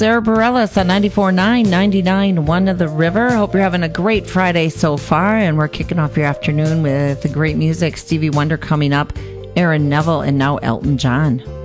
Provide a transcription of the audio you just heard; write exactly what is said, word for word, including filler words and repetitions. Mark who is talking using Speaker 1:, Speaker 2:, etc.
Speaker 1: Sarah Bareilles on ninety-four point nine, ninety-nine point one of the River. Hope you're having a great Friday so far, and we're kicking off your afternoon with the great music. Stevie Wonder coming up, Aaron Neville, and now Elton John.